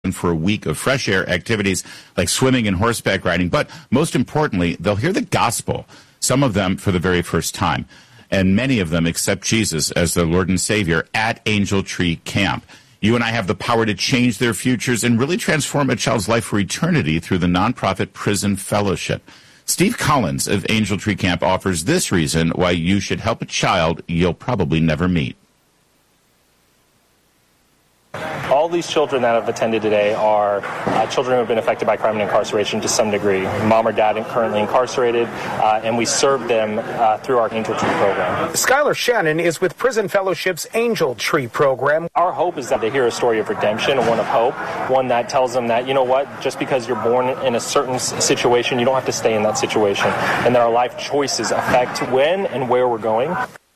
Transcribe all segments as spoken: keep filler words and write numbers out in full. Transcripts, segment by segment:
for a week of fresh air activities like swimming and horseback riding. But most importantly, they'll hear the gospel, some of them for the very first time. And many of them accept Jesus as their Lord and Savior at Angel Tree Camp. You and I have the power to change their futures and really transform a child's life for eternity through the nonprofit Prison Fellowship. Steve Collins of Angel Tree Camp offers this reason why you should help a child you'll probably never meet. All these children that have attended today are uh, children who have been affected by crime and incarceration to some degree. Mom or dad currently incarcerated, uh, and we serve them uh, through our Angel Tree program. Skylar Shannon is with Prison Fellowship's Angel Tree program. Our hope is that they hear a story of redemption, one of hope, one that tells them that, you know what, just because you're born in a certain situation, you don't have to stay in that situation, and that our life choices affect when and where we're going.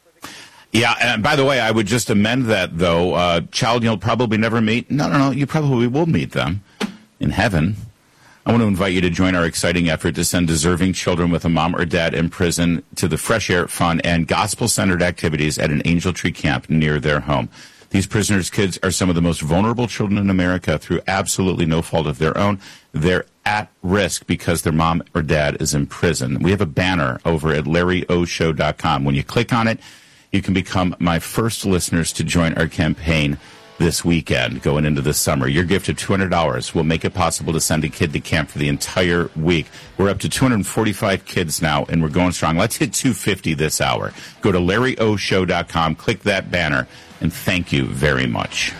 Yeah, and by the way, I would just amend that, though. Uh, child you'll probably never meet. No, no, no, you probably will meet them in heaven. I want to invite you to join our exciting effort to send deserving children with a mom or dad in prison to the fresh air, fun, and gospel-centered activities at an Angel Tree Camp near their home. These prisoners' kids are some of the most vulnerable children in America through absolutely no fault of their own. They're at risk because their mom or dad is in prison. We have a banner over at larry o show dot com. When you click on it, you can become my first listeners to join our campaign this weekend going into the summer. Your gift of two hundred dollars will make it possible to send a kid to camp for the entire week. We're up to two hundred forty-five kids now, and we're going strong. Let's hit two hundred fifty this hour. Go to larry o show dot com, click that banner, and thank you very much.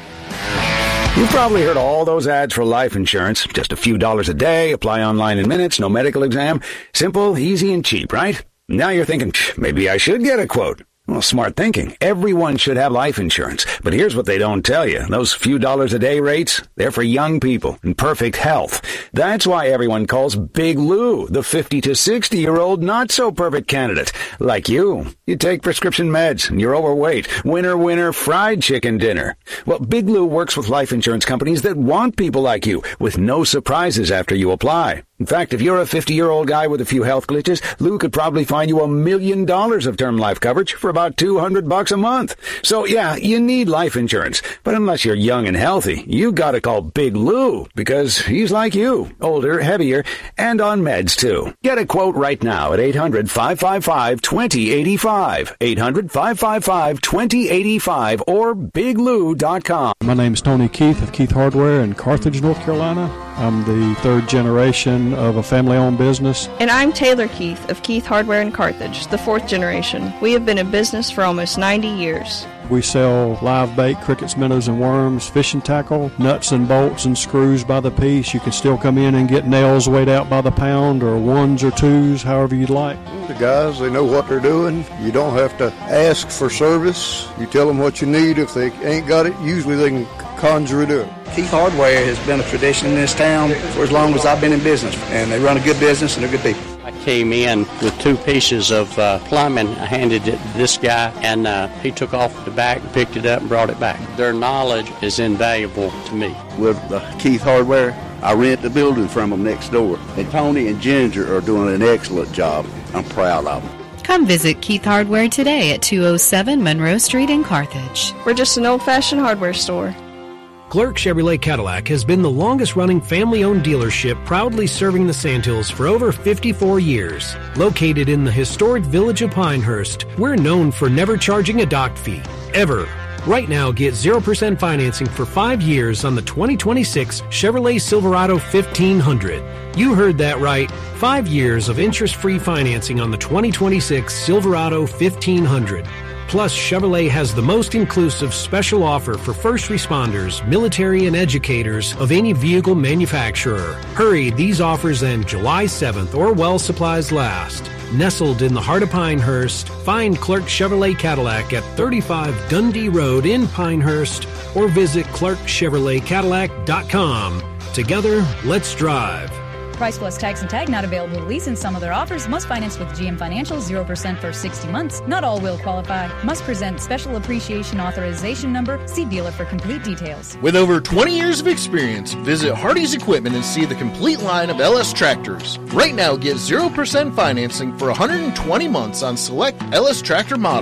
You've probably heard all those ads for life insurance. Just a few dollars a day, apply online in minutes, no medical exam. Simple, easy, and cheap, right? Now you're thinking, maybe I should get a quote. Well, smart thinking. Everyone should have life insurance. But here's what they don't tell you. Those few dollars a day rates, they're for young people in perfect health. That's why everyone calls Big Lou the fifty to sixty-year-old not-so-perfect candidate. Like you. You take prescription meds and you're overweight. Winner, winner, fried chicken dinner. Well, Big Lou works with life insurance companies that want people like you with no surprises after you apply. In fact, if you're a fifty-year-old guy with a few health glitches, Lou could probably find you a million dollars of term life coverage for about two hundred bucks a month. So, yeah, you need life insurance. But unless you're young and healthy, you gotta call Big Lou, because he's like you, older, heavier, and on meds, too. Get a quote right now at eight hundred, five five five, two zero eight five, eight hundred, five five five, two zero eight five, or big lou dot com. My name is Tony Keith of Keith Hardware in Carthage, North Carolina. I'm the third generation of a family-owned business. And I'm Taylor Keith of Keith Hardware in Carthage, the fourth generation. We have been in business for almost ninety years. We sell live bait, crickets, minnows, and worms, fishing tackle, nuts and bolts and screws by the piece. You can still come in and get nails weighed out by the pound, or ones or twos, however you'd like. The guys, they know what they're doing. You don't have to ask for service. You tell them what you need. If they ain't got it, usually they can conjure it up. Keith Hardware has been a tradition in this town for as long as I've been in business, and they run a good business and they're good people. I came in with two pieces of uh, plumbing. I handed it to this guy, and uh, he took off the back, picked it up, and brought it back. Their knowledge is invaluable to me. With uh, Keith Hardware, I rent the building from them next door, and Tony and Ginger are doing an excellent job. I'm proud of them. Come visit Keith Hardware today at two oh seven Monroe Street in Carthage. We're just an old-fashioned hardware store. Clark Chevrolet Cadillac has been the longest-running family-owned dealership, proudly serving the Sandhills for over fifty-four years. Located in the historic village of Pinehurst, we're known for never charging a dock fee, ever. Right now, get zero percent financing for five years on the twenty twenty-six Chevrolet Silverado fifteen hundred. You heard that right. Five years of interest-free financing on the twenty twenty-six Silverado fifteen hundred. Plus, Chevrolet has the most inclusive special offer for first responders, military, and educators of any vehicle manufacturer. Hurry, these offers end July seventh or while supplies last. Nestled in the heart of Pinehurst, find Clark Chevrolet Cadillac at thirty-five Dundee Road in Pinehurst or visit clark chevrolet cadillac dot com. Together, let's drive. Price plus tax and tag not available to lease in some other offers. Must finance with G M Financial, zero percent for sixty months. Not all will qualify. Must present special appreciation authorization number. See dealer for complete details. With over twenty years of experience, visit Hardy's Equipment and see the complete line of L S tractors. Right now, get zero percent financing for one hundred twenty months on select L S tractor models.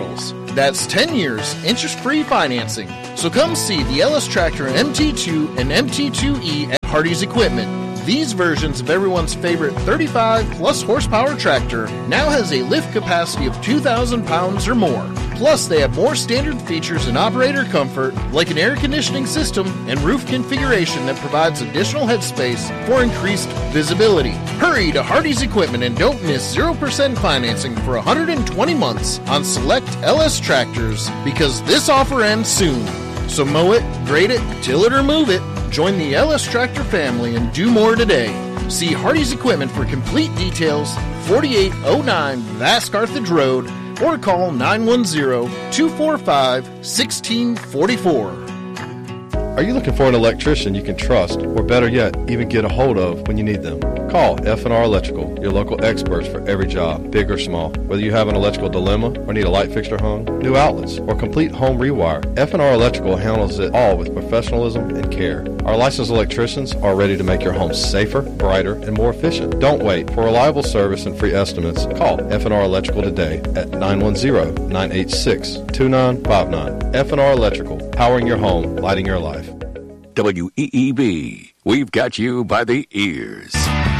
That's ten years, interest-free financing. So come see the Ellis Tractor M T two and M T two E at Hardy's Equipment. These versions of everyone's favorite thirty-five plus horsepower tractor now has a lift capacity of two thousand pounds or more. Plus, they have more standard features and operator comfort, like an air conditioning system and roof configuration that provides additional headspace for increased visibility. Hurry to Hardy's Equipment and don't miss zero percent financing for one hundred twenty months on select L S tractors, because this offer ends soon. So mow it, grade it, till it or move it. Join the L S Tractor family and do more today. See Hardy's Equipment for complete details, forty-eight oh nine Vast Carthage Road, or call nine one zero, two four five, one six four four. Are you looking for an electrician you can trust, or better yet, even get a hold of when you need them? Call F and R Electrical, your local experts for every job, big or small. Whether you have an electrical dilemma or need a light fixture hung, new outlets, or complete home rewire, F and R Electrical handles it all with professionalism and care. Our licensed electricians are ready to make your home safer, brighter, and more efficient. Don't wait. For reliable service and free estimates, call F and R Electrical today at nine one zero, nine eight six, two nine five nine. F and R Electrical, powering your home, lighting your life. W E E B, we've got you by the ears.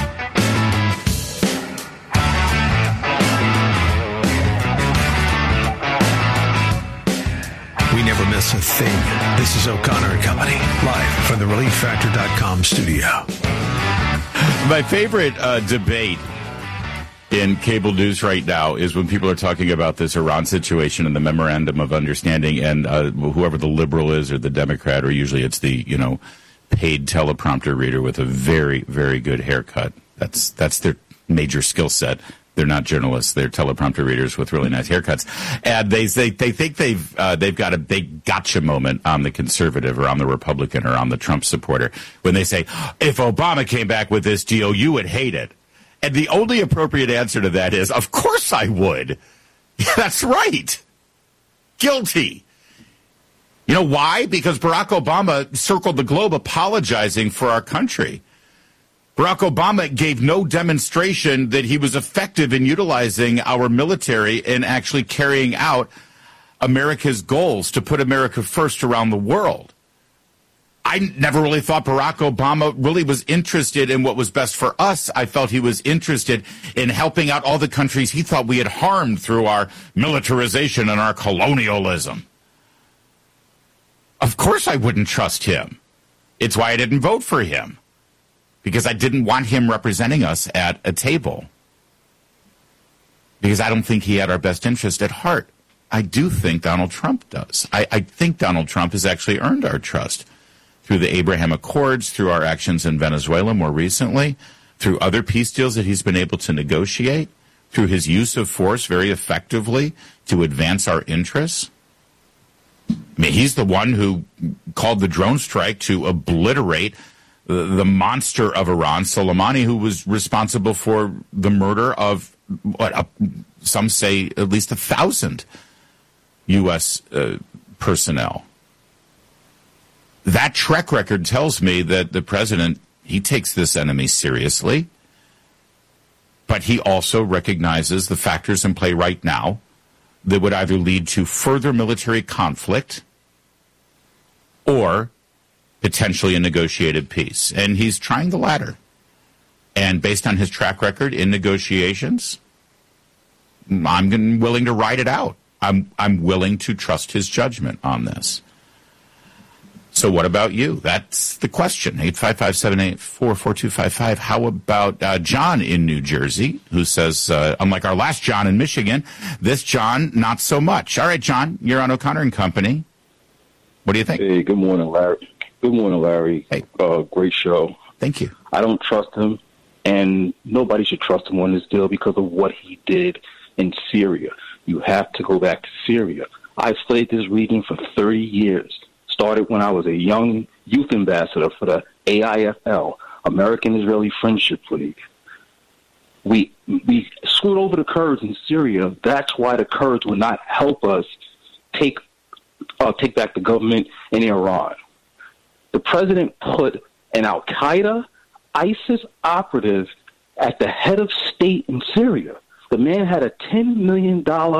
We never miss a thing. This is O'Connor and Company, live from the relief factor dot com studio. My favorite uh, debate in cable news right now is when people are talking about this Iran situation and the memorandum of understanding, and uh, whoever the liberal is or the Democrat, or usually it's the, you know, paid teleprompter reader with a very, very good haircut. That's that's their major skill set. They're not journalists; they're teleprompter readers with really nice haircuts. And they they, they think they've uh, they've got a big gotcha moment on the conservative or on the Republican or on the Trump supporter when they say, "If Obama came back with this deal, you would hate it." And the only appropriate answer to that is, of course I would. That's right. Guilty. You know why? Because Barack Obama circled the globe apologizing for our country. Barack Obama gave no demonstration that he was effective in utilizing our military in actually carrying out America's goals to put America first around the world. I never really thought Barack Obama really was interested in what was best for us. I felt he was interested in helping out all the countries he thought we had harmed through our militarization and our colonialism. Of course I wouldn't trust him. It's why I didn't vote for him, because I didn't want him representing us at a table, because I don't think he had our best interest at heart. I do think Donald Trump does. I, I think Donald Trump has actually earned our trust through the Abraham Accords, through our actions in Venezuela more recently, through other peace deals that he's been able to negotiate, through his use of force very effectively to advance our interests. I mean, he's the one who called the drone strike to obliterate the, the monster of Iran, Soleimani, who was responsible for the murder of, what, uh, some say at least a thousand U S uh, personnel. That track record tells me that the president, he takes this enemy seriously, but he also recognizes the factors in play right now that would either lead to further military conflict or potentially a negotiated peace. And he's trying the latter. And based on his track record in negotiations, I'm willing to ride it out. I'm I'm willing to trust his judgment on this. So what about you? That's the question. eight five five, seven eight four, four two five five. How about uh, John in New Jersey, who says, uh, unlike our last John in Michigan, this John, not so much. All right, John, you're on O'Connor and Company. What do you think? Hey, good morning, Larry. Good morning, Larry. Hey. Uh, great show. Thank you. I don't trust him, and nobody should trust him on this deal because of what he did in Syria. You have to go back to Syria. I've studied this region for thirty years. Started when I was a young youth ambassador for the A I F L, American Israeli Friendship League. We we screwed over the Kurds in Syria. That's why the Kurds would not help us take uh, take back the government in Iran. The president put an Al-Qaeda, ISIS operative at the head of state in Syria. The man had a ten million dollars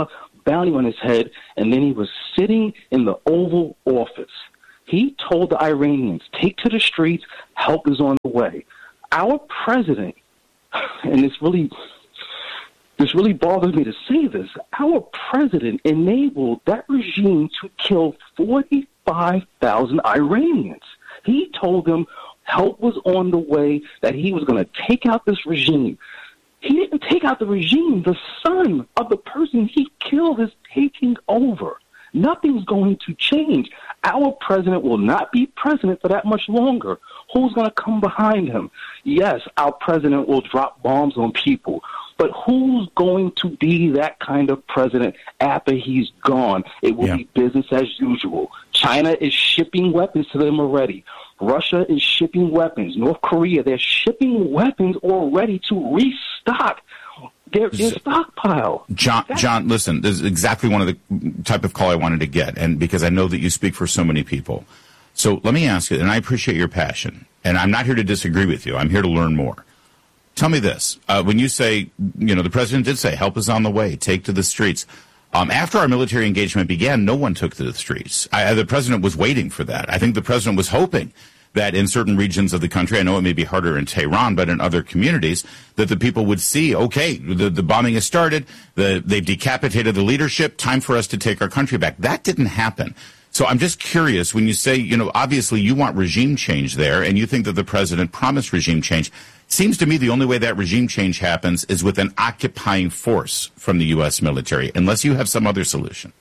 bounty on his head, and then he was sitting in the Oval Office. He told the Iranians, take to the streets, help is on the way. Our president, and this really, this really bothers me to say this, our president enabled that regime to kill forty-five thousand Iranians. He told them help was on the way, that he was going to take out this regime. He didn't take out the regime. The son of the person he killed is taking over. Nothing's going to change. Our president will not be president for that much longer. Who's going to come behind him? Yes, our president will drop bombs on people. But who's going to be that kind of president after he's gone? It will yeah. be business as usual. China is shipping weapons to them already. Russia is shipping weapons. North Korea, they're shipping weapons already to restock their, their stockpile. John, John, listen, this is exactly one of the type of call I wanted to get, and because I know that you speak for so many people. So let me ask you, and I appreciate your passion, and I'm not here to disagree with you. I'm here to learn more. Tell me this. Uh, when you say, you know, the president did say, help is on the way, take to the streets. Um, after our military engagement began, no one took to the streets. I, the president was waiting for that. I think the president was hoping that in certain regions of the country, I know it may be harder in Tehran, but in other communities, that the people would see, okay, the, the bombing has started, the, they've decapitated the leadership, time for us to take our country back. That didn't happen. So I'm just curious, when you say, you know, obviously you want regime change there, and you think that the president promised regime change, seems to me the only way that regime change happens is with an occupying force from the U S military, unless you have some other solution.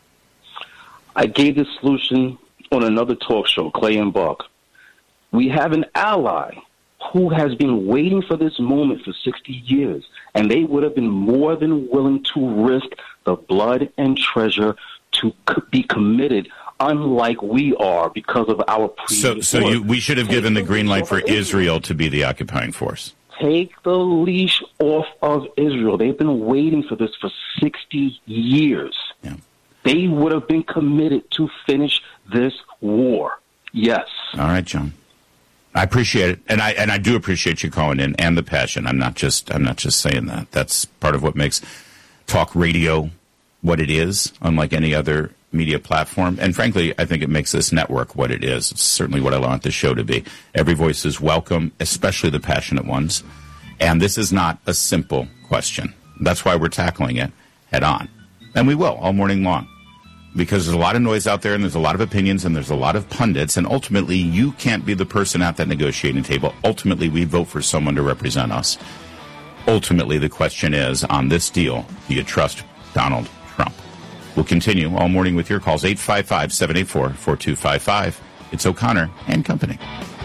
I gave this solution on another talk show, Clay and Buck. We have an ally who has been waiting for this moment for sixty years, and they would have been more than willing to risk the blood and treasure to be committed, unlike we are because of our previous So, so work. you, we should have given the green light for Israel to be the occupying force. Take the leash off of Israel. They've been waiting for this for sixty years. Yeah. They would have been committed to finish this war. Yes. All right, John. I appreciate it, and I and I do appreciate you calling in and the passion. I'm not just I'm not just saying that. That's part of what makes talk radio what it is, unlike any other media platform. And frankly, I think it makes this network what it is. It's certainly what I want the show to be. Every voice is welcome, especially the passionate ones. And this is not a simple question. That's why we're tackling it head on. And we will all morning long. Because there's a lot of noise out there, and there's a lot of opinions, and there's a lot of pundits, and ultimately you can't be the person at that negotiating table. Ultimately, we vote for someone to represent us. Ultimately, the question is, on this deal, do you trust Donald Trump? We'll continue all morning with your calls, eight five five, seven eight four, four two five five. It's O'Connor and Company.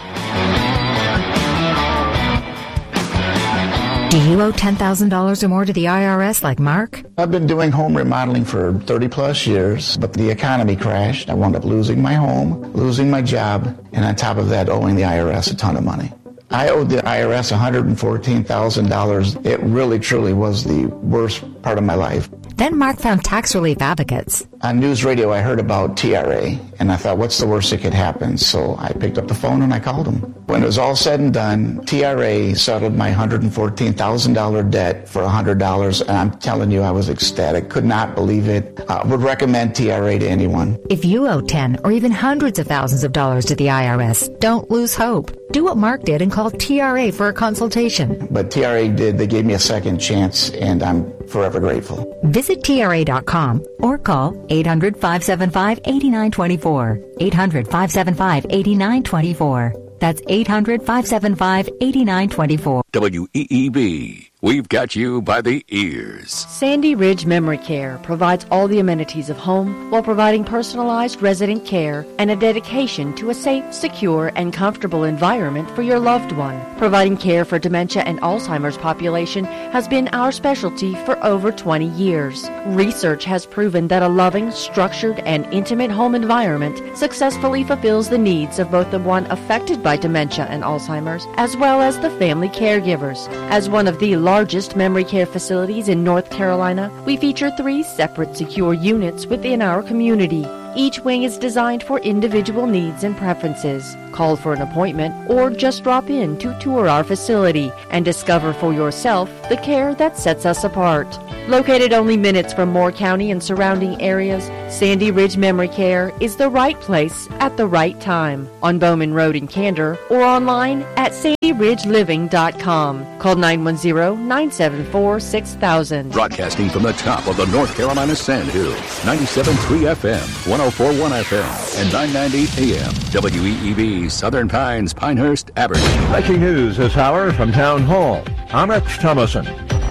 Do you owe ten thousand dollars or more to the I R S like Mark? I've been doing home remodeling for thirty plus years, but the economy crashed. I wound up losing my home, losing my job, and on top of that, owing the I R S a ton of money. I owed the I R S one hundred fourteen thousand dollars. It really, truly was the worst part of my life. Then Mark found tax relief advocates. On news radio, I heard about T R A, and I thought, what's the worst that could happen? So I picked up the phone and I called them. When it was all said and done, T R A settled my one hundred fourteen thousand dollars debt for one hundred dollars, and I'm telling you, I was ecstatic. Could not believe it. I would recommend T R A to anyone. If you owe ten or even hundreds of thousands of dollars to the I R S, don't lose hope. Do what Mark did and call T R A for a consultation. But T R A did. They gave me a second chance, and I'm forever grateful. Visit T R A dot com or call eight hundred, five seven five, eight nine two four. eight hundred, five seven five, eight nine two four. That's eight hundred, five seven five, eight nine two four. W E E B. We've got you by the ears. Sandy Ridge Memory Care provides all the amenities of home while providing personalized resident care and a dedication to a safe, secure, and comfortable environment for your loved one. Providing care for dementia and Alzheimer's population has been our specialty for over twenty years. Research has proven that a loving, structured, and intimate home environment successfully fulfills the needs of both the one affected by dementia and Alzheimer's, as well as the family caregivers. As one of the largest memory care facilities in North Carolina, we feature three separate secure units within our community. Each wing is designed for individual needs and preferences. Call for an appointment or just drop in to tour our facility and discover for yourself the care that sets us apart. Located only minutes from Moore County and surrounding areas, Sandy Ridge Memory Care is the right place at the right time. On Bowman Road in Candor or online at sandy ridge living dot com. Call nine one zero, nine seven four, six thousand. Broadcasting from the top of the North Carolina Sandhills, ninety-seven point three F M, one oh four point one F M, and nine ninety A M. W E E B, Southern Pines, Pinehurst, Aberdeen. Breaking news this hour from Town Hall. I'm Rich Thomason.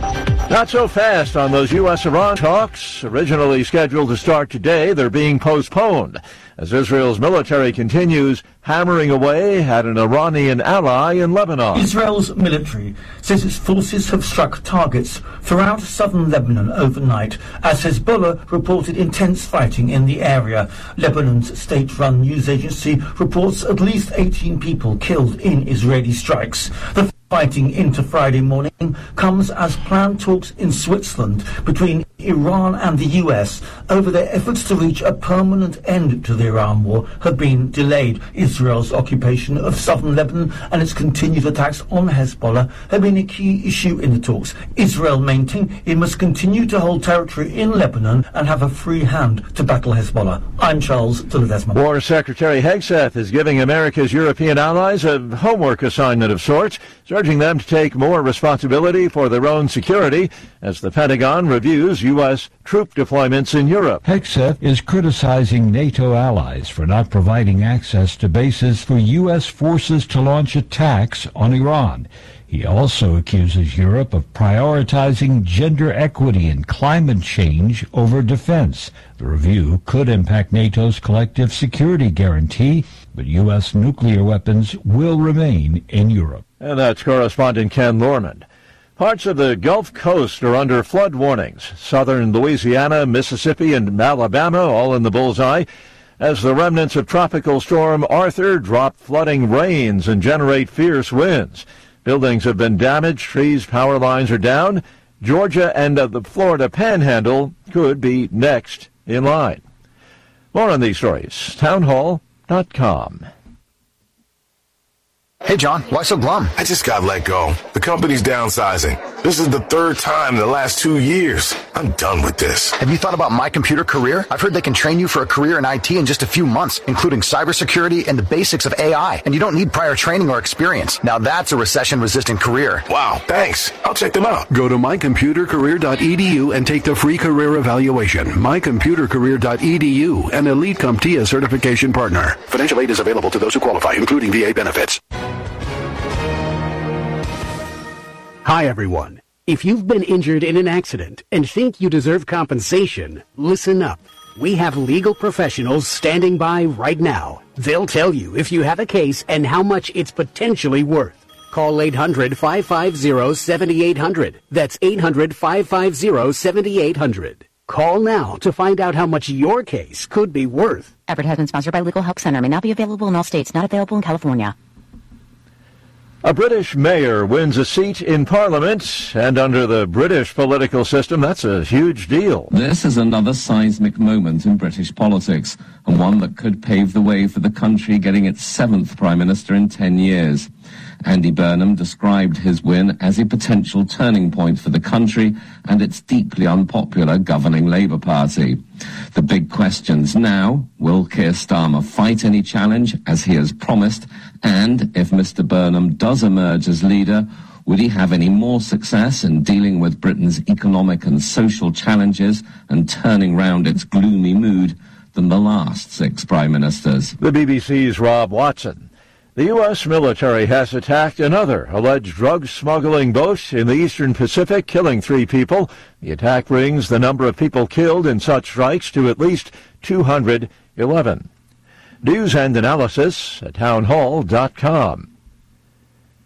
Not so fast on those U S Iran talks. Originally scheduled to start today, they're being postponed as Israel's military continues hammering away at an Iranian ally in Lebanon. Israel's military says its forces have struck targets throughout southern Lebanon overnight as Hezbollah reported intense fighting in the area. Lebanon's state-run news agency reports at least eighteen people killed in Israeli strikes. The fighting into Friday morning comes as planned talks in Switzerland between Iran and the U S over their efforts to reach a permanent end to the Iran war have been delayed. Israel's occupation of southern Lebanon and its continued attacks on Hezbollah have been a key issue in the talks. Israel maintained it must continue to hold territory in Lebanon and have a free hand to battle Hezbollah. I'm Charles Dillard-Desmond. War Secretary Hegseth is giving America's European allies a homework assignment of sorts, urging them to take more responsibility for their own security as the Pentagon reviews U S troop deployments in Europe. Hegseth is criticizing NATO allies for not providing access to bases for U S forces to launch attacks on Iran. He also accuses Europe of prioritizing gender equity and climate change over defense. The review could impact NATO's collective security guarantee, but U S nuclear weapons will remain in Europe. And that's correspondent Ken Lorman. Parts of the Gulf Coast are under flood warnings. Southern Louisiana, Mississippi, and Alabama all in the bullseye as the remnants of Tropical Storm Arthur drop flooding rains and generate fierce winds. Buildings have been damaged, trees, power lines are down. Georgia and uh, the Florida Panhandle could be next in line. More on these stories, town hall dot com. Hey, John, why so glum? I just got let go. The company's downsizing. This is the third time in the last two years. I'm done with this. Have you thought about My Computer Career? I've heard they can train you for a career in I T in just a few months, including cybersecurity and the basics of A I. And you don't need prior training or experience. Now that's a recession-resistant career. Wow, thanks. I'll check them out. Go to my computer career dot e d u and take the free career evaluation. my computer career dot e d u, an Elite CompTIA certification partner. Financial aid is available to those who qualify, including V A benefits. Hi, everyone. If you've been injured in an accident and think you deserve compensation, listen up. We have legal professionals standing by right now. They'll tell you if you have a case and how much it's potentially worth. Call eight hundred, five five zero, seven eight zero zero. That's eight hundred, five five zero, seven eight zero zero. Call now to find out how much your case could be worth. Advertisement sponsored by Legal Help Center. May not be available in all states. Not available in California. A British mayor wins a seat in Parliament, and under the British political system, that's a huge deal. This is another seismic moment in British politics, and one that could pave the way for the country getting its seventh Prime Minister in ten years. Andy Burnham described his win as a potential turning point for the country and its deeply unpopular governing Labour Party. The big questions now, will Keir Starmer fight any challenge as he has promised? And if Mister Burnham does emerge as leader, would he have any more success in dealing with Britain's economic and social challenges and turning round its gloomy mood than the last six prime ministers? The B B C's Rob Watson. The U S military has attacked another alleged drug smuggling boat in the eastern Pacific, killing three people. The attack brings the number of people killed in such strikes to at least two hundred eleven. News and analysis at town hall dot com.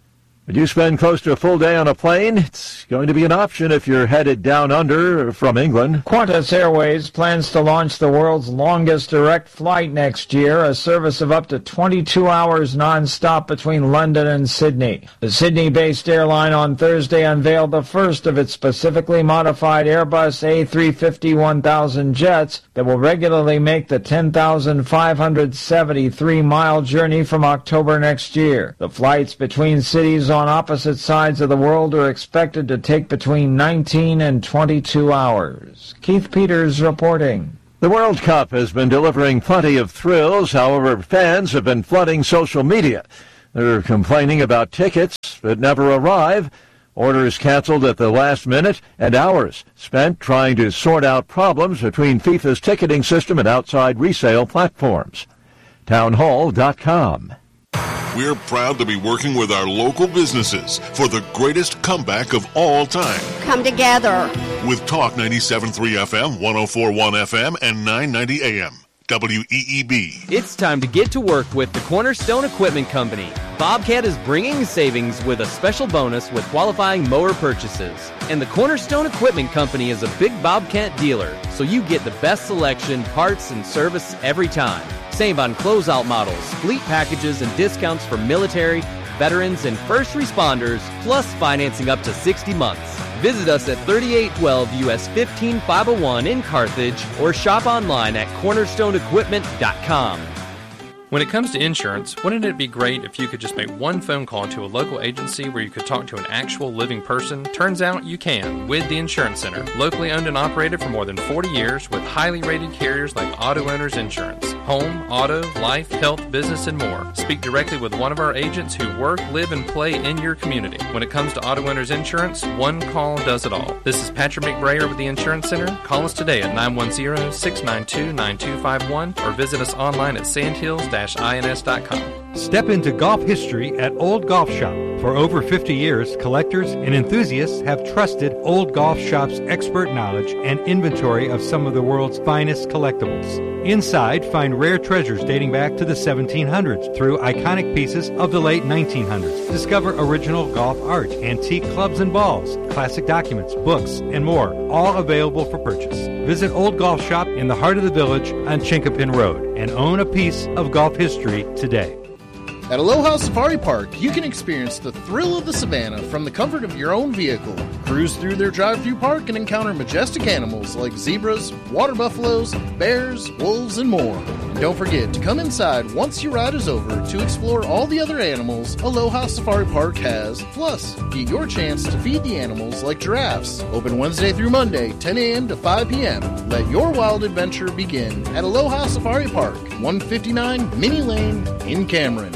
Would you spend close to a full day on a plane? It's going to be an option if you're headed down under from England. Qantas Airways plans to launch the world's longest direct flight next year, a service of up to twenty-two hours nonstop between London and Sydney. The Sydney-based airline on Thursday unveiled the first of its specifically modified Airbus A three fifty one thousand jets that will regularly make the ten thousand five hundred seventy-three mile journey from October next year. The flights between cities on opposite sides of the world are expected to take between nineteen and twenty-two hours. Keith Peters reporting. The World Cup has been delivering plenty of thrills. However, fans have been flooding social media. They're complaining about tickets that never arrive, orders canceled at the last minute, and hours spent trying to sort out problems between FIFA's ticketing system and outside resale platforms. townhall dot com. We're proud to be working with our local businesses for the greatest comeback of all time. Come together. With Talk ninety-seven point three F M, one oh four point one F M, and nine ninety A M. W E E B. It's time to get to work with the Cornerstone Equipment Company. Bobcat is bringing savings with a special bonus with qualifying mower purchases. And the Cornerstone Equipment Company is a big Bobcat dealer, so you get the best selection, parts, and service every time. Save on closeout models, fleet packages, and discounts for military, veterans, and first responders, plus financing up to sixty months. Visit us at thirty-eight twelve U S fifteen five oh one in Carthage or shop online at cornerstone equipment dot com. When it comes to insurance, wouldn't it be great if you could just make one phone call to a local agency where you could talk to an actual living person? Turns out you can with the Insurance Center. Locally owned and operated for more than forty years with highly rated carriers like Auto Owners Insurance. Home, auto, life, health, business, and more. Speak directly with one of our agents who work, live, and play in your community. When it comes to Auto Owners Insurance, one call does it all. This is Patrick McBrayer with the Insurance Center. Call us today at nine one zero, six nine two, nine two five one or visit us online at sandhills dash ins dot com. Step into golf history at Old Golf Shop. For over fifty years, collectors and enthusiasts have trusted Old Golf Shop's expert knowledge and inventory of some of the world's finest collectibles. Inside, find rare treasures dating back to the seventeen hundreds through iconic pieces of the late nineteen hundreds. Discover original golf art, antique clubs and balls, classic documents, books, and more, all available for purchase. Visit Old Golf Shop in the heart of the village on Chinkapin Road and own a piece of golf history today. At Aloha Safari Park, you can experience the thrill of the savannah from the comfort of your own vehicle. Cruise through their drive-through park and encounter majestic animals like zebras, water buffaloes, bears, wolves, and more. And don't forget to come inside once your ride is over to explore all the other animals Aloha Safari Park has. Plus, get your chance to feed the animals like giraffes. Open Wednesday through Monday, ten a.m. to five p.m. Let your wild adventure begin at Aloha Safari Park, one fifty-nine Minnie Lane in Cameron.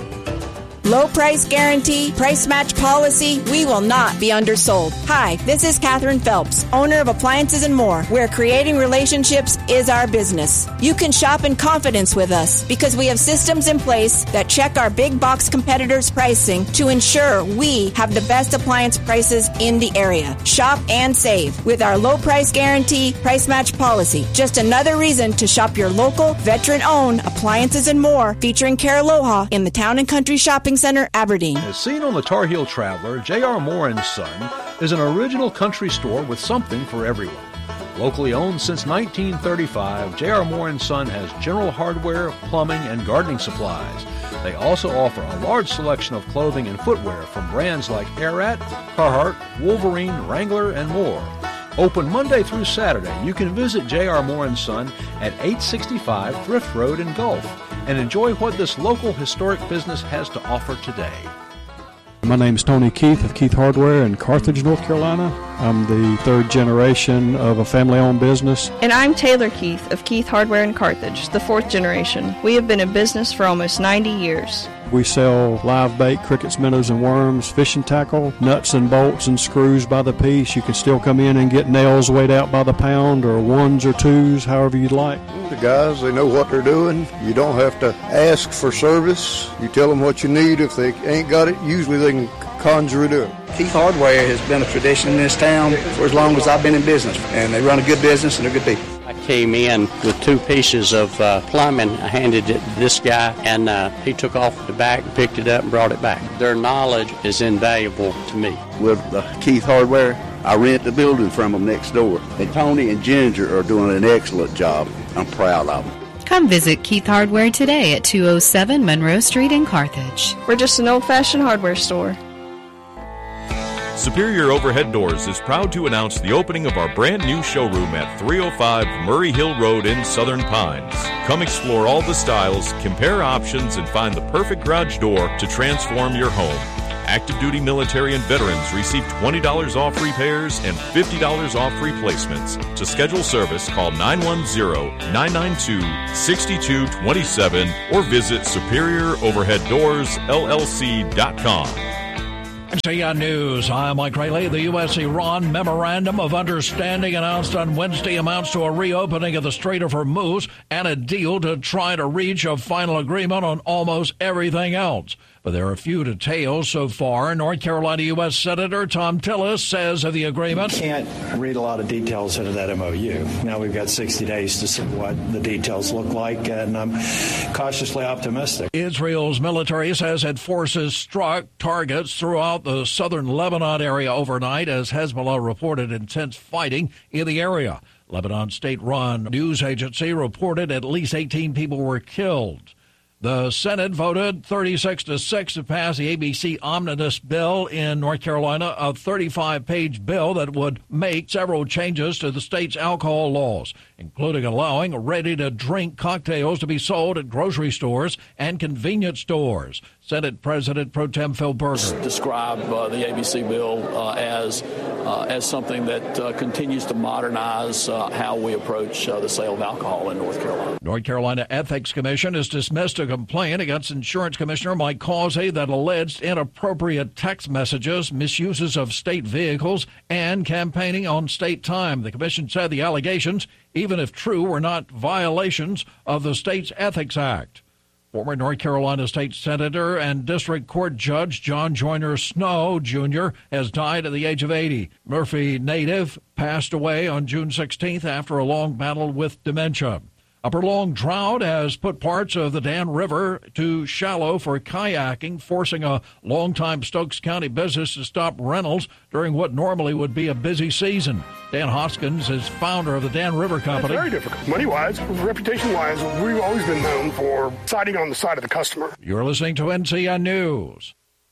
Low price guarantee, price match policy, we will not be undersold. Hi, this is Catherine Phelps, owner of Appliances and More, where creating relationships is our business. You can shop in confidence with us because we have systems in place that check our big box competitors' pricing to ensure we have the best appliance prices in the area. Shop and save with our low price guarantee, price match policy. Just another reason to shop your local, veteran-owned Appliances and More, featuring Care Aloha in the Town and Country Shopping Center, Aberdeen. As seen on the Tar Heel Traveler, J R. Moore and Son is an original country store with something for everyone. Locally owned since nineteen thirty-five, J R. Moore and Son has general hardware, plumbing, and gardening supplies. They also offer a large selection of clothing and footwear from brands like Arat, Carhartt, Wolverine, Wrangler, and more. Open Monday through Saturday, you can visit J R. Moore and Son at eight sixty-five Thrift Road in Gulf and enjoy what this local historic business has to offer today. My name is Tony Keith of Keith Hardware in Carthage, North Carolina. I'm the third generation of a family-owned business. And I'm Taylor Keith of Keith Hardware in Carthage, the fourth generation. We have been in business for almost ninety years. We sell live bait, crickets, minnows, and worms, fishing tackle, nuts and bolts and screws by the piece. You can still come in and get nails weighed out by the pound or ones or twos, however you'd like. The guys, they know what they're doing. You don't have to ask for service. You tell them what you need. If they ain't got it, usually they can conjure it up. Keith Hardware has been a tradition in this town for as long as I've been in business, and they run a good business and they're good people. I came in with two pieces of uh, plumbing. I handed it to this guy, and uh, he took off the back, picked it up, and brought it back. Their knowledge is invaluable to me. With uh, Keith Hardware, I rent the building from them next door. And Tony and Ginger are doing an excellent job. I'm proud of them. Come visit Keith Hardware today at two oh seven Monroe Street in Carthage. We're just an old-fashioned hardware store. Superior Overhead Doors is proud to announce the opening of our brand new showroom at three oh five Murray Hill Road in Southern Pines. Come explore all the styles, compare options, and find the perfect garage door to transform your home. Active duty military and veterans receive twenty dollars off repairs and fifty dollars off replacements. To schedule service, call nine one zero, nine nine two, six two two seven or visit superior overhead doors L L C dot com. N C N News, I'm Mike Rayleigh. The U S Iran Memorandum of Understanding announced on Wednesday amounts to a reopening of the Strait of Hormuz and a deal to try to reach a final agreement on almost everything else. But there are few details so far. North Carolina U S Senator Tom Tillis says of the agreement, We can't read a lot of details into that M O U. Now we've got sixty days to see what the details look like, and I'm cautiously optimistic. Israel's military says its forces struck targets throughout the southern Lebanon area overnight as Hezbollah reported intense fighting in the area. Lebanon state-run news agency reported at least eighteen people were killed. The Senate voted thirty-six to six to pass the A B C omnibus bill in North Carolina, a thirty-five page bill that would make several changes to the state's alcohol laws, including allowing ready-to-drink cocktails to be sold at grocery stores and convenience stores. Senate President Pro Tem Phil Berger described uh, the A B C bill uh, as uh, as something that uh, continues to modernize uh, how we approach uh, the sale of alcohol in North Carolina. North Carolina Ethics Commission has dismissed a complaint against Insurance Commissioner Mike Causey that alleged inappropriate text messages, misuses of state vehicles, and campaigning on state time. The commission said the allegations, even if true, were not violations of the state's Ethics Act. Former North Carolina State Senator and District Court Judge John Joyner Snow, Junior has died at the age of eighty. Murphy native passed away on June sixteenth after a long battle with dementia. A prolonged drought has put parts of the Dan River to shallow for kayaking, forcing a longtime Stokes County business to stop rentals during what normally would be a busy season. Dan Hoskins is founder of the Dan River Company. It's very difficult. Money-wise, reputation-wise, we've always been known for siding on the side of the customer. You're listening to N C N News.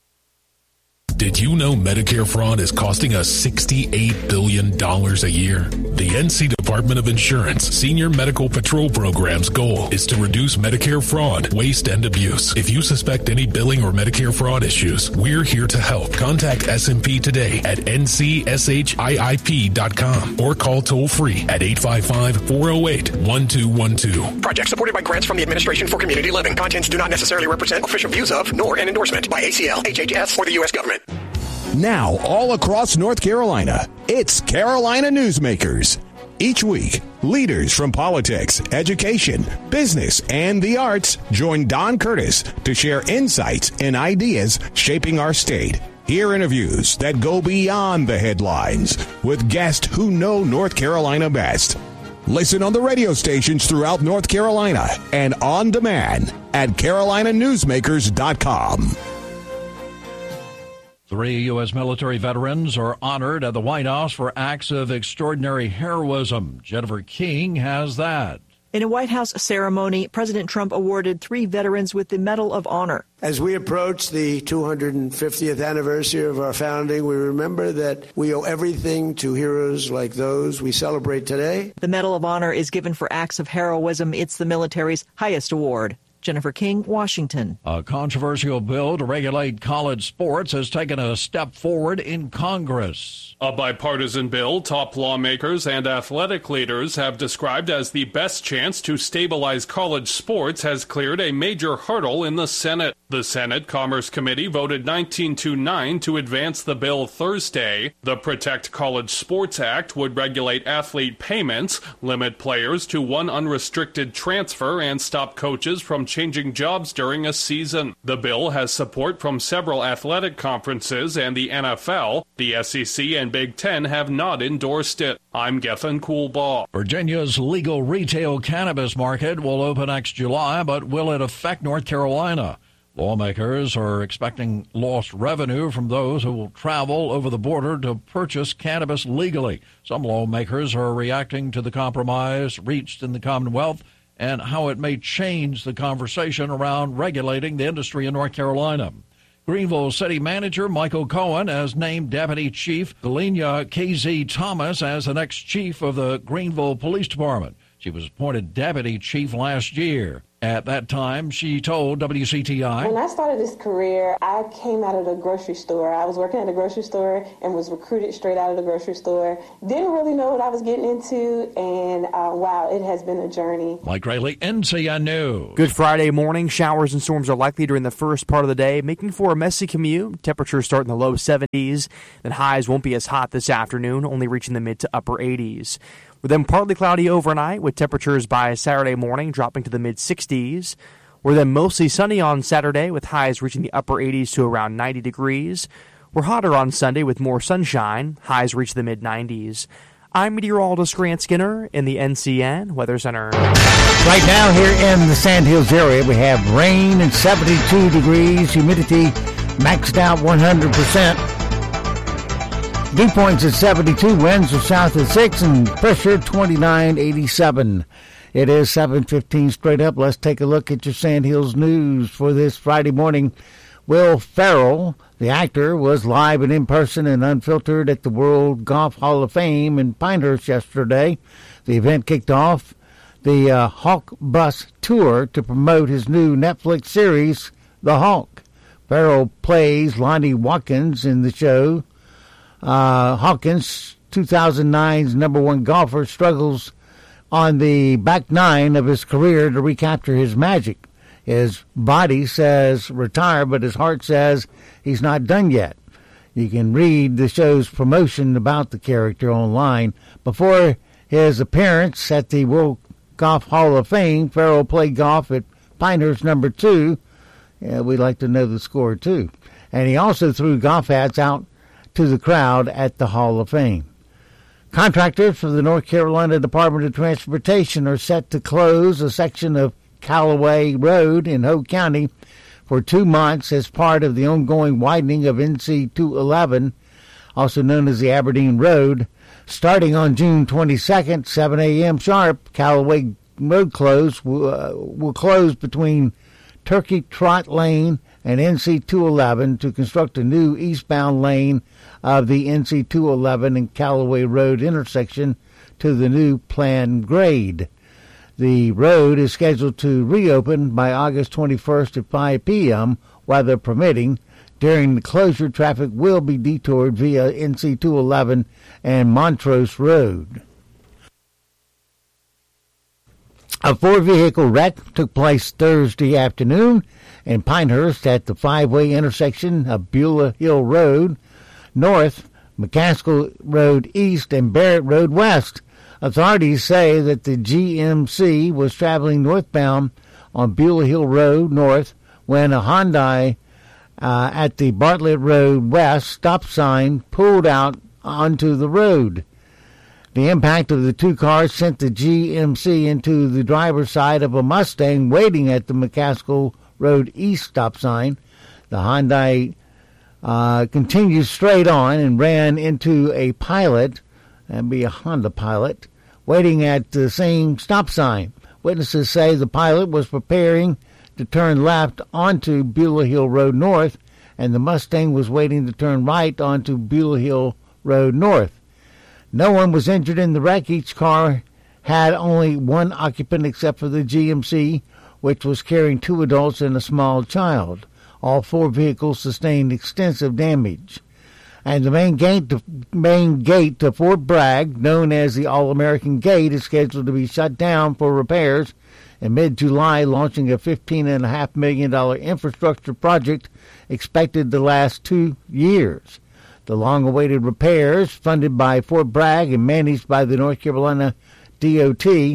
Did you know Medicare fraud is costing us sixty-eight billion dollars a year? The N C Department of Insurance Senior Medical Patrol Program's goal is to reduce Medicare fraud, waste, and abuse. If you suspect any billing or Medicare fraud issues, we're here to help. Contact S M P today at N C S H I I P dot com or call toll-free at eight five five, four oh eight, one two one two. Project supported by grants from the Administration for Community Living. Contents do not necessarily represent official views of, nor an endorsement by A C L, H H S, or the U S government. Now, all across North Carolina, it's Carolina Newsmakers. Each week, leaders from politics, education, business, and the arts join Don Curtis to share insights and ideas shaping our state. Hear interviews that go beyond the headlines with guests who know North Carolina best. Listen on the radio stations throughout North Carolina and on demand at carolina newsmakers dot com. Three U S military veterans are honored at the White House for acts of extraordinary heroism. Jennifer King has that. In a White House ceremony, President Trump awarded three veterans with the Medal of Honor. As we approach the two hundred fiftieth anniversary of our founding, we remember that we owe everything to heroes like those we celebrate today. The Medal of Honor is given for acts of heroism. It's the military's highest award. Jennifer King, Washington. A controversial bill to regulate college sports has taken a step forward in Congress. A bipartisan bill top lawmakers and athletic leaders have described as the best chance to stabilize college sports has cleared a major hurdle in the Senate. The Senate Commerce Committee voted nineteen to nine to advance the bill Thursday. The Protect College Sports Act would regulate athlete payments, limit players to one unrestricted transfer, and stop coaches from changing jobs during a season. The bill has support from several athletic conferences and the N F L. The S E C and Big Ten have not endorsed it. I'm Gethin Coolbaugh. Virginia's legal retail cannabis market will open next July, but will it affect North Carolina? Lawmakers are expecting lost revenue from those who will travel over the border to purchase cannabis legally. Some lawmakers are reacting to the compromise reached in the Commonwealth and how it may change the conversation around regulating the industry in North Carolina. Greenville City Manager Michael Cohen has named Deputy Chief Galenia K Z Thomas as the next chief of the Greenville Police Department. She was appointed Deputy Chief last year. At that time, she told W C T I, "When I started this career, I came out of the grocery store. I was working at a grocery store and was recruited straight out of the grocery store. Didn't really know what I was getting into, and uh, wow, it has been a journey." Mike Rayleigh, N C N News. Good Friday morning. Showers and storms are likely during the first part of the day, making for a messy commute. Temperatures start in the low seventies. Then highs won't be as hot this afternoon, only reaching the mid to upper eighties. We're then partly cloudy overnight, with temperatures by Saturday morning dropping to the mid-sixties. We're then mostly sunny on Saturday, with highs reaching the upper eighties to around ninety degrees. We're hotter on Sunday with more sunshine. Highs reach the mid-nineties. I'm meteorologist Grant Skinner in the N C N Weather Center. Right now here in the Sandhills area, we have rain and seventy-two degrees, humidity maxed out one hundred percent. Dew points at seventy-two, winds are south at six, and pressure twenty-nine eighty-seven. It is seven fifteen straight up. Let's take a look at your Sandhills news for this Friday morning. Will Ferrell, the actor, was live and in person and unfiltered at the World Golf Hall of Fame in Pinehurst yesterday. The event kicked off the uh, Hawk Bus Tour to promote his new Netflix series, The Hawk. Ferrell plays Lonnie Watkins in the show. Uh, Hawkins, two thousand nine's number one golfer, struggles on the back nine of his career to recapture his magic. His body says retire, but his heart says he's not done yet. You can read the show's promotion about the character online. Before his appearance at the World Golf Hall of Fame, Ferrell played golf at Pinehurst number two. Yeah, we'd like to know the score, too. And he also threw golf hats out to the crowd at the Hall of Fame. Contractors for the North Carolina Department of Transportation are set to close a section of Callaway Road in Hoke County for two months as part of the ongoing widening of N C two eleven, also known as the Aberdeen Road. Starting on June twenty-second, seven a.m. sharp, Callaway Road close will, uh, will close between Turkey Trot Lane and N C two eleven to construct a new eastbound lane of the N C two eleven and Callaway Road intersection to the new planned grade. The road is scheduled to reopen by August twenty-first at five p.m., weather permitting. During the closure, traffic will be detoured via N C two eleven and Montrose Road. A four-vehicle wreck took place Thursday afternoon in Pinehurst at the five-way intersection of Beulah Hill Road North, McCaskill Road East, and Barrett Road West. Authorities say that the G M C was traveling northbound on Beulah Hill Road North when a Hyundai uh, at the Bartlett Road West stop sign pulled out onto the road. The impact of the two cars sent the G M C into the driver's side of a Mustang waiting at the McCaskill Road East stop sign. The Hyundai uh, continued straight on and ran into a Pilot, that'd be a Honda Pilot, waiting at the same stop sign. Witnesses say the Pilot was preparing to turn left onto Beulah Hill Road North, and the Mustang was waiting to turn right onto Beulah Hill Road North. No one was injured in the wreck. Each car had only one occupant except for the G M C, which was carrying two adults and a small child. All four vehicles sustained extensive damage. And the main gate to, main gate to Fort Bragg, known as the All-American Gate, is scheduled to be shut down for repairs in mid-July, launching a fifteen point five million dollars infrastructure project expected to last two years. The long-awaited repairs, funded by Fort Bragg and managed by the North Carolina D O T,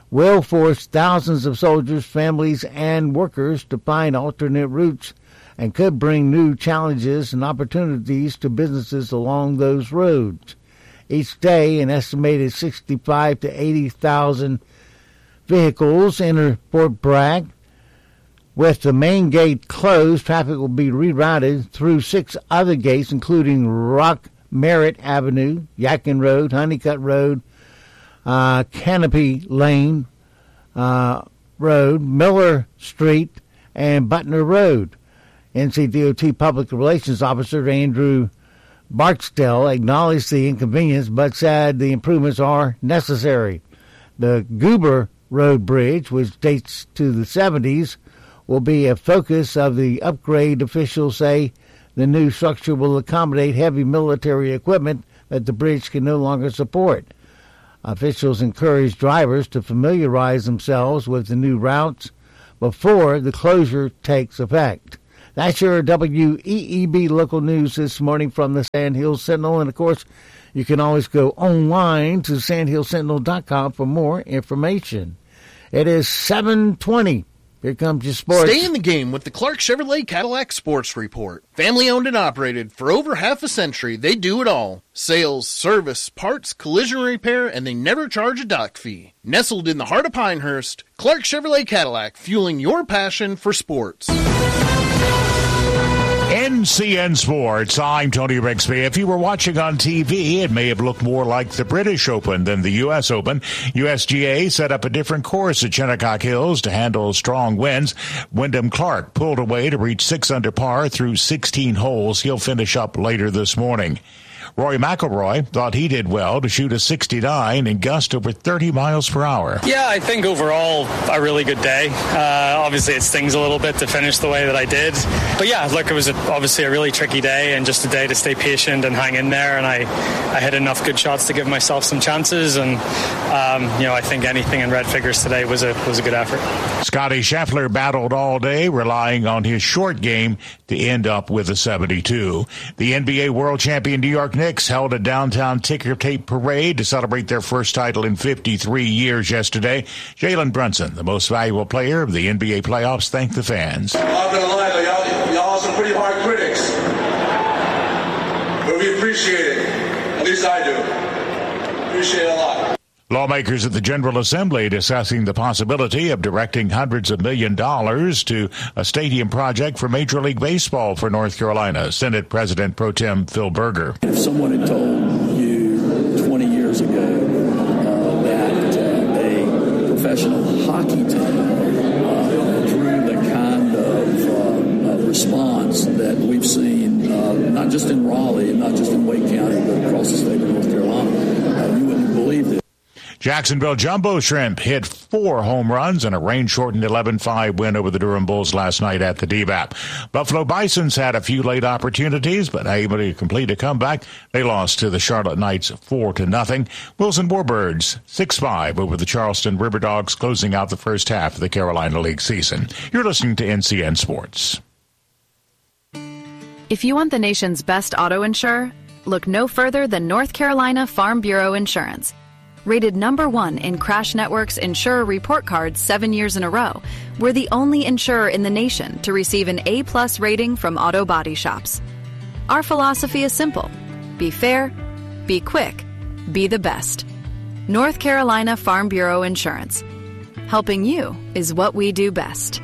will force thousands of soldiers, families, and workers to find alternate routes and could bring new challenges and opportunities to businesses along those roads. Each day, an estimated sixty-five to eighty thousand vehicles enter Fort Bragg. With the main gate closed, traffic will be rerouted through six other gates, including Rock Merritt Avenue, Yadkin Road, Honeycutt Road, uh, Canopy Lane uh, Road, Miller Street, and Butner Road. N C D O T Public Relations Officer Andrew Barksdale acknowledged the inconvenience but said the improvements are necessary. The Goober Road Bridge, which dates to the seventies, will be a focus of the upgrade. Officials say the new structure will accommodate heavy military equipment that the bridge can no longer support. Officials encourage drivers to familiarize themselves with the new routes before the closure takes effect. That's your W E E B local news this morning from the Sand Hills Sentinel. And, of course, you can always go online to sand hills sentinel dot com for more information. It is seven twenty. Here comes your sports. Stay in the game with the Clark Chevrolet Cadillac Sports Report. Family owned and operated for over half a century, they do it all. Sales, service, parts, collision repair, and they never charge a dock fee. Nestled in the heart of Pinehurst, Clark Chevrolet Cadillac, fueling your passion for sports. N C N Sports, I'm Tony Rigsby. If you were watching on T V, it may have looked more like the British Open than the U S Open. U S G A set up a different course at Shinnecock Hills to handle strong winds. Wyndham Clark pulled away to reach six under par through sixteen holes. He'll finish up later this morning. Rory McIlroy thought he did well to shoot a sixty-nine and gust over thirty miles per hour. Yeah, I think overall a really good day. Uh, obviously, it stings a little bit to finish the way that I did. But yeah, look, it was a, obviously a really tricky day and just a day to stay patient and hang in there. And I, I hit enough good shots to give myself some chances. And, um, you know, I think anything in red figures today was a, was a good effort. Scotty Scheffler battled all day, relying on his short game to end up with a seventy-two. The N B A World Champion New York Knicks held a downtown ticker tape parade to celebrate their first title in fifty-three years yesterday. Jalen Brunson, the most valuable player of the N B A playoffs, thanked the fans. I'm not going to lie, though, y'all, y'all are some pretty hard critics. But we appreciate it. At least I do. Appreciate it a lot. Lawmakers at the General Assembly discussing the possibility of directing hundreds of million dollars to a stadium project for Major League Baseball for North Carolina. Senate President Pro Tem Phil Berger. If someone had told you twenty years ago uh, that uh, a professional hockey team uh, drew the kind of uh, uh, response that we've seen, uh, not just in Raleigh, not just in Wake County, but across the state of North Carolina, uh, you wouldn't believe it. Jacksonville Jumbo Shrimp hit four home runs in a rain-shortened eleven five win over the Durham Bulls last night at the D B A P. Buffalo Bisons had a few late opportunities, but able to complete a comeback. They lost to the Charlotte Knights four to nothing. Wilson Warbirds six five over the Charleston River Dogs, closing out the first half of the Carolina League season. You're listening to N C N Sports. If you want the nation's best auto insurer, look no further than North Carolina Farm Bureau Insurance. Rated number one in Crash Network's Insurer Report Card seven years in a row, we're the only insurer in the nation to receive an A-plus rating from auto body shops. Our philosophy is simple. Be fair, be quick, be the best. North Carolina Farm Bureau Insurance. Helping you is what we do best.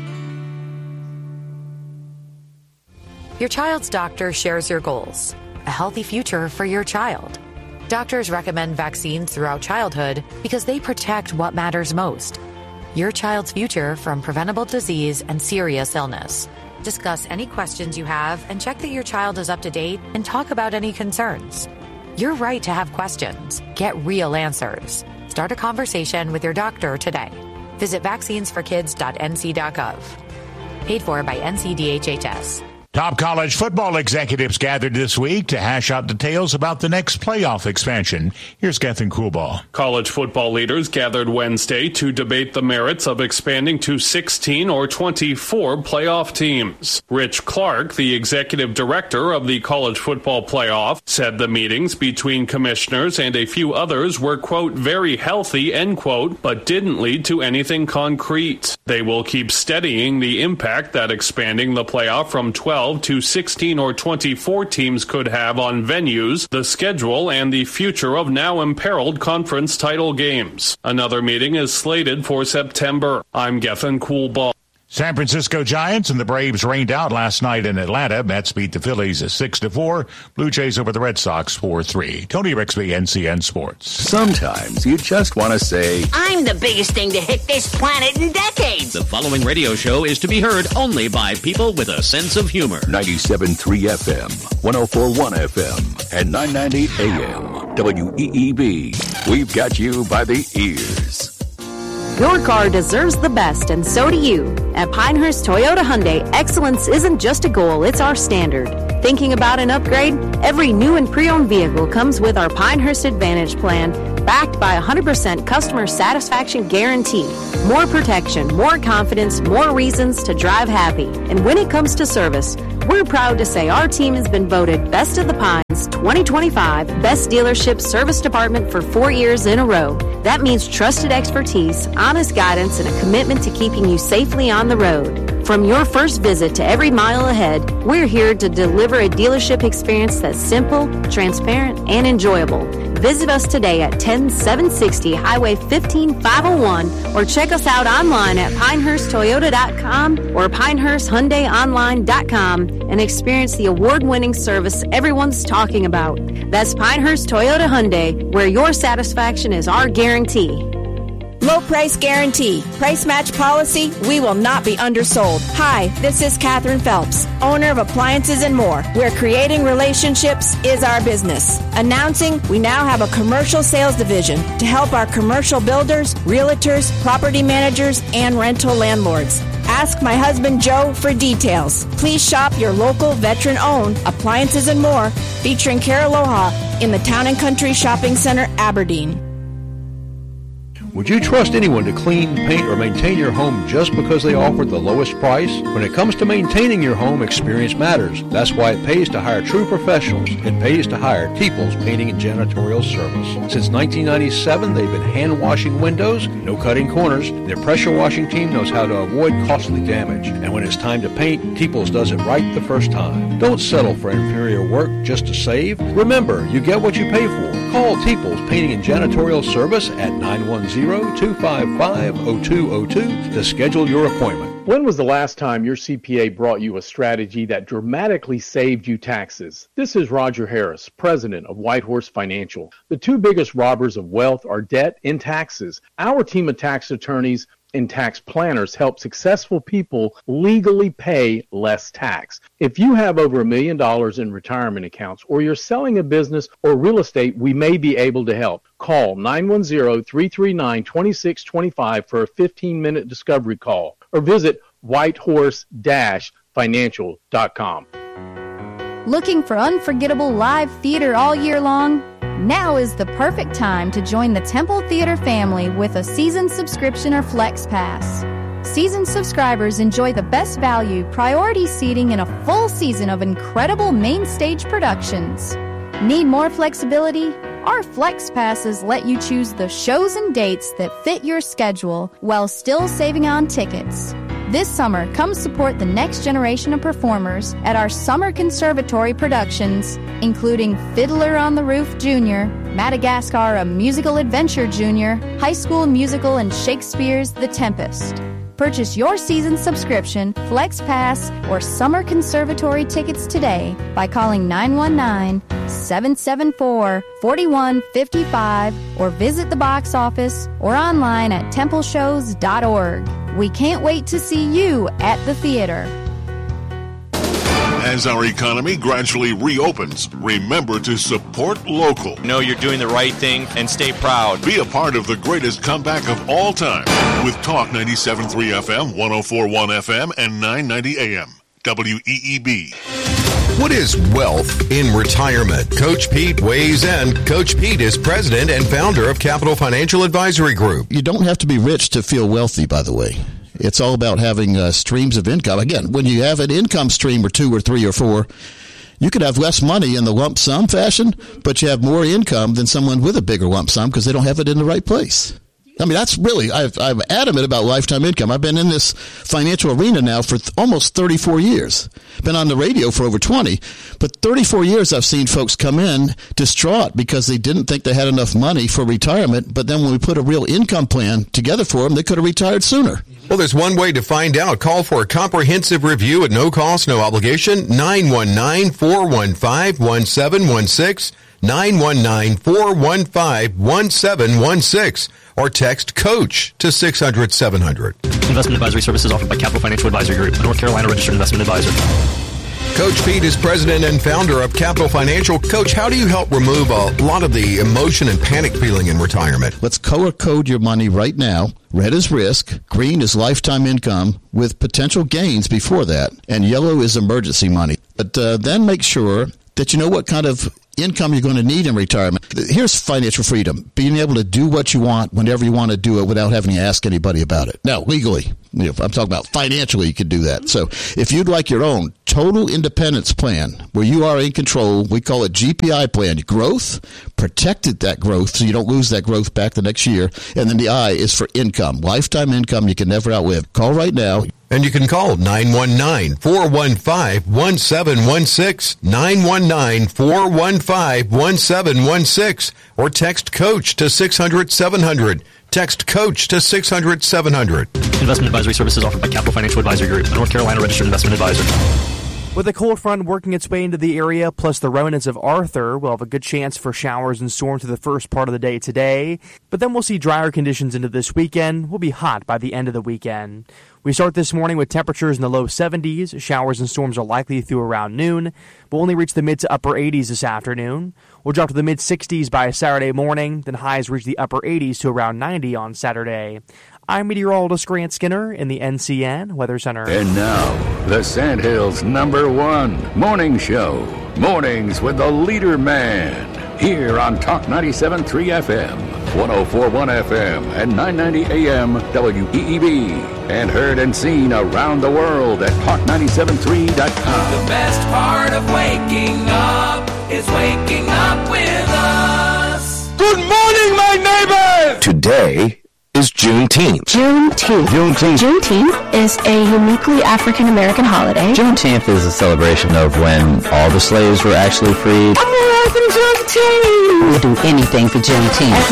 Your child's doctor shares your goals. A healthy future for your child. Doctors recommend vaccines throughout childhood because they protect what matters most. Your child's future from preventable disease and serious illness. Discuss any questions you have and check that your child is up to date and talk about any concerns. You're right to have questions. Get real answers. Start a conversation with your doctor today. Visit vaccines for kids dot n c dot gov. Paid for by N C D H H S. Top college football executives gathered this week to hash out details about the next playoff expansion. Here's Gethin Coolball. College football leaders gathered Wednesday to debate the merits of expanding to sixteen or twenty-four playoff teams. Rich Clark, the executive director of the College Football Playoff, said the meetings between commissioners and a few others were, quote, very healthy, end quote, but didn't lead to anything concrete. They will keep studying the impact that expanding the playoff from twelve to sixteen or twenty-four teams could have on venues, the schedule, and the future of now imperiled conference title games. Another meeting is slated for September. I'm Gethin Coolball. San Francisco Giants and the Braves rained out last night in Atlanta. Mets beat the Phillies six to four. Blue Jays over the Red Sox four three. Tony Rixby, N C N Sports. Sometimes you just want to say, I'm the biggest thing to hit this planet in decades. The following radio show is to be heard only by people with a sense of humor. ninety-seven point three F M, one oh four point one F M, and nine ninety A M. W E E B. We've got you by the ears. Your car deserves the best, and so do you. At Pinehurst Toyota Hyundai, excellence isn't just a goal, it's our standard. Thinking about an upgrade? Every new and pre-owned vehicle comes with our Pinehurst Advantage plan, backed by a one hundred percent customer satisfaction guarantee. More protection, more confidence, more reasons to drive happy. And when it comes to service, we're proud to say our team has been voted Best of the Pines twenty twenty-five Best Dealership Service Department for four years in a row. That means trusted expertise, honest guidance, and a commitment to keeping you safely on the road. From your first visit to every mile ahead, we're here to deliver a dealership experience that's simple, transparent, and enjoyable. Visit us today at ten seven sixty Highway fifteen five oh one or check us out online at pinehurst toyota dot com or pinehurst hyundai online dot com and experience the award-winning service everyone's talking about. That's Pinehurst Toyota Hyundai, where your satisfaction is our guarantee. Low price guarantee. Price match policy. We will not be undersold. Hi, this is Catherine Phelps, owner of Appliances and More, where creating relationships is our business. Announcing, we now have a commercial sales division to help our commercial builders, realtors, property managers, and rental landlords. Ask my husband Joe for details. Please shop your local veteran-owned Appliances and More, featuring Care Aloha in the Town and Country Shopping Center, Aberdeen. Would you trust anyone to clean, paint, or maintain your home just because they offer the lowest price? When it comes to maintaining your home, experience matters. That's why it pays to hire true professionals. It pays to hire Teeples Painting and Janitorial Service. Since nineteen ninety-seven, they've been hand-washing windows, no cutting corners. Their pressure washing team knows how to avoid costly damage. And when it's time to paint, Teeples does it right the first time. Don't settle for inferior work just to save. Remember, you get what you pay for. Call Teeples Painting and Janitorial Service at nine one zero, two five five, zero two zero two to schedule your appointment. When was the last time your C P A brought you a strategy that dramatically saved you taxes? This is Roger Harris, president of Whitehorse Financial. The two biggest robbers of wealth are debt and taxes. Our team of tax attorneys and tax planners help successful people legally pay less tax. If you have over a million dollars in retirement accounts or you're selling a business or real estate, we may be able to help. Call nine one zero, three three nine, two six two five for a fifteen-minute discovery call or visit whitehorse dash financial dot com. Looking for unforgettable live theater all year long? Now is the perfect time to join the Temple Theater family with a season subscription or Flex Pass. Season subscribers enjoy the best value, priority seating, and a full season of incredible main stage productions. Need more flexibility? Our Flex Passes let you choose the shows and dates that fit your schedule while still saving on tickets. This summer, come support the next generation of performers at our Summer Conservatory productions, including Fiddler on the Roof Junior, Madagascar, A Musical Adventure Junior, High School Musical, and Shakespeare's The Tempest. Purchase your season subscription, Flex Pass, or Summer Conservatory tickets today by calling nine one nine, seven seven four, four one five five or visit the box office or online at temple shows dot org. We can't wait to see you at the theater. As our economy gradually reopens, remember to support local. Know you're doing the right thing and stay proud. Be a part of the greatest comeback of all time with Talk ninety-seven point three F M, one oh four point one F M, and nine ninety A M. W E E B. What is wealth in retirement? Coach Pete weighs in. Coach Pete is president and founder of Capital Financial Advisory Group. You don't have to be rich to feel wealthy, by the way. It's all about having uh, streams of income. Again, when you have an income stream or two or three or four, you could have less money in the lump sum fashion, but you have more income than someone with a bigger lump sum because they don't have it in the right place. I mean, that's really, I've, I'm adamant about lifetime income. I've been in this financial arena now for th- almost thirty-four years. Been on the radio for over twenty, but thirty-four years I've seen folks come in distraught because they didn't think they had enough money for retirement, but then when we put a real income plan together for them, they could have retired sooner. Well, there's one way to find out. Call for a comprehensive review at no cost, no obligation, nine one nine, four one five, one seven one six, nine one nine, four one five, one seven one six. Or text COACH to six hundred, seven hundred. Investment advisory services offered by Capital Financial Advisory Group, a North Carolina registered investment advisor. Coach Pete is president and founder of Capital Financial. Coach, how do you help remove a lot of the emotion and panic feeling in retirement? Let's color code your money right now. Red is risk, green is lifetime income with potential gains before that, and yellow is emergency money. But uh, then make sure that you know what kind of income you're going to need in retirement. Here's financial freedom, being able to do what you want whenever you want to do it without having to ask anybody about it. Now, legally, you know, I'm talking about financially, you can do that. So if you'd like your own total independence plan where you are in control, we call it G P I plan. Growth, protected that growth so you don't lose that growth back the next year. And then the I is for income, lifetime income you can never outlive. Call right now. And you can call nine one nine, four one five, one seven one six, nine one nine, four one five, one seven one six, or text COACH to six hundred, seven hundred. Text COACH to six hundred, seven hundred. Investment advisory services offered by Capital Financial Advisory Group, a North Carolina registered investment advisor. With a cold front working its way into the area, plus the remnants of Arthur, we'll have a good chance for showers and storms through the first part of the day today. But then we'll see drier conditions into this weekend. We'll be hot by the end of the weekend. We start this morning with temperatures in the low seventies. Showers and storms are likely through around noon. We'll only reach the mid to upper eighties this afternoon. We'll drop to the mid sixties by Saturday morning. Then highs reach the upper eighties to around ninety on Saturday. I'm meteorologist Grant Skinner in the N C N Weather Center. And now, the Sandhills' number one morning show. Mornings with the leader man. Here on Talk ninety-seven point three F M, one oh four point one F M, and nine ninety A M W E E B. And heard and seen around the world at talk ninety-seven three dot com. The best part of waking up is waking up with us. Good morning, my neighbors! Today is Juneteenth. Juneteenth. Juneteenth. Juneteenth is a uniquely African-American holiday. Juneteenth is a celebration of when all the slaves were actually freed. American Juneteenth! We'll do anything for Juneteenth.